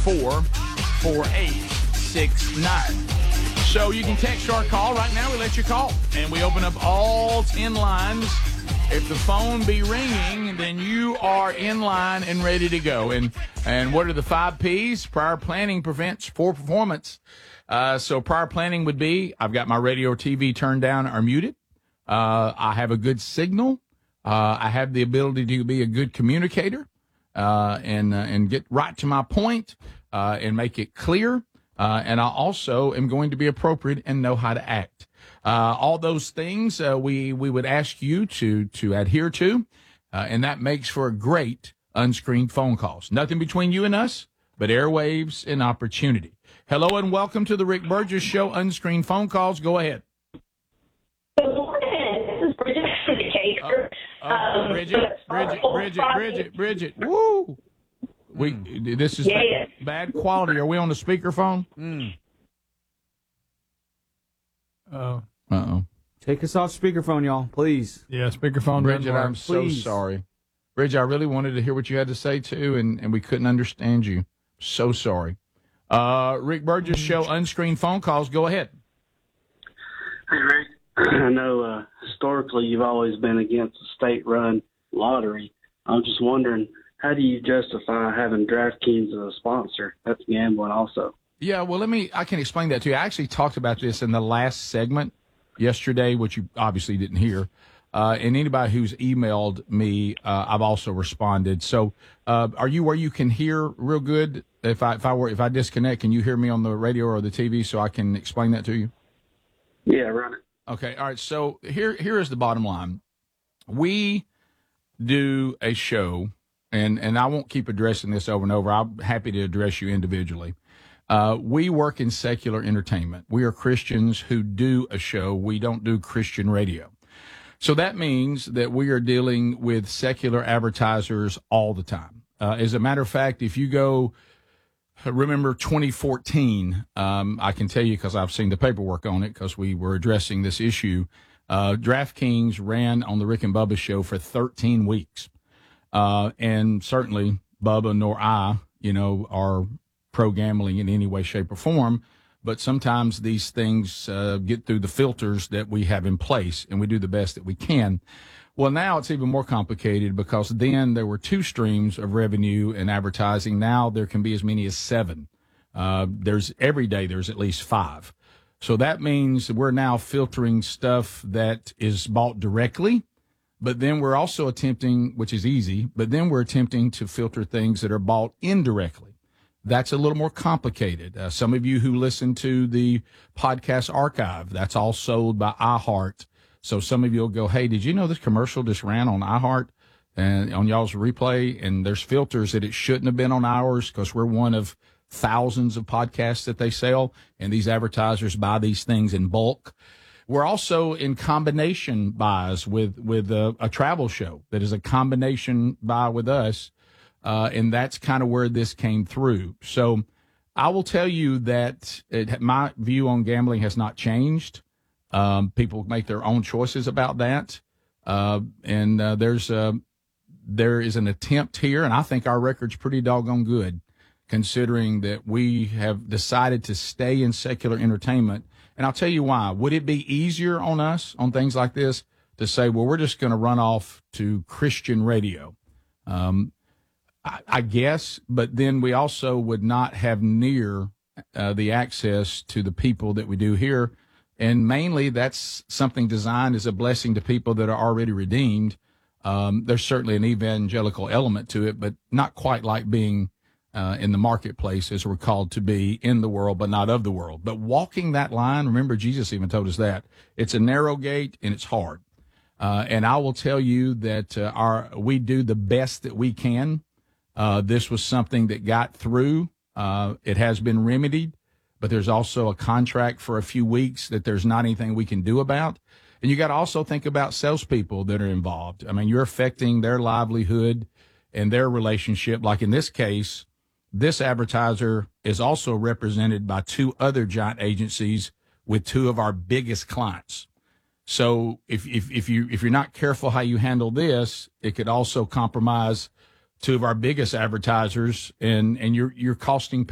844-4869. So you can text or call. Right now we let you call, and we open up all 10 lines. If the phone be ringing, then you are in line and ready to go. And what are the 5 Ps? Prior planning prevents poor performance. So prior planning would be, I've got my radio or TV turned down or muted. I have a good signal. I have the ability to be a good communicator and get right to my point and make it clear. And I also am going to be appropriate and know how to act. All those things we would ask you to adhere to, and that makes for a great unscreened phone calls. Nothing between you and us but airwaves and opportunity. Hello and welcome to the Rick Burgess Show, unscreened phone calls. Go ahead. Good morning. This is Bridget Syndicator. Bridget. Woo! This is bad quality. Are we on the speakerphone? Uh-oh. Take us off speakerphone, y'all, please. Yeah, speakerphone. Bridget, I'm so sorry. Bridget, I really wanted to hear what you had to say, too, and we couldn't understand you. So sorry. Rick Burgess Show, unscreened phone calls. Go ahead. Hey, Rick. I know historically you've always been against the state-run lottery. I was just wondering, how do you justify having DraftKings as a sponsor? That's gambling also. Yeah, well, I can explain that to you. I actually talked about this in the last segment yesterday, which you obviously didn't hear. And anybody who's emailed me, I've also responded. So, are you where you can hear real good? If I disconnect, can you hear me on the radio or the TV so I can explain that to you? Yeah, run it. Okay, all right. So here is the bottom line. We do a show, and I won't keep addressing this over and over. I'm happy to address you individually. We work in secular entertainment. We are Christians who do a show. We don't do Christian radio. So that means that we are dealing with secular advertisers all the time. As a matter of fact, if you go, remember 2014, I can tell you because I've seen the paperwork on it because we were addressing this issue. DraftKings ran on the Rick and Bubba show for 13 weeks. And certainly Bubba nor I, are pro-gambling in any way, shape, or form. But sometimes these things get through the filters that we have in place, and we do the best that we can. Well, now it's even more complicated because then there were 2 streams of revenue and advertising. Now there can be as many as 7. Every day there's at least 5. So that means we're now filtering stuff that is bought directly, but then we're also attempting, which is easy, but then we're attempting to filter things that are bought indirectly. That's a little more complicated. Some of you who listen to the podcast archive, that's all sold by iHeart. So some of you will go, hey, did you know this commercial just ran on iHeart and on y'all's replay? And there's filters that it shouldn't have been on ours because we're one of thousands of podcasts that they sell. And these advertisers buy these things in bulk. We're also in combination buys with a travel show that is a combination buy with us. And that's kind of where this came through. So I will tell you that my view on gambling has not changed. People make their own choices about that. And there is an attempt here, and I think our record's pretty doggone good, considering that we have decided to stay in secular entertainment. And I'll tell you why. Would it be easier on us on things like this to say, well, we're just going to run off to Christian radio? I guess, but then we also would not have near the access to the people that we do here. And mainly that's something designed as a blessing to people that are already redeemed. There's certainly an evangelical element to it, but not quite like being in the marketplace as we're called to be in the world, but not of the world. But walking that line, remember Jesus even told us that. It's a narrow gate and it's hard. And I will tell you that we do the best that we can. This was something that got through. It has been remedied, but there's also a contract for a few weeks that there's not anything we can do about. And you got to also think about salespeople that are involved. I mean, you're affecting their livelihood and their relationship. Like in this case, this advertiser is also represented by 2 other giant agencies with 2 of our biggest clients. So if you're not careful how you handle this, it could also compromise 2 of our biggest advertisers, and you're costing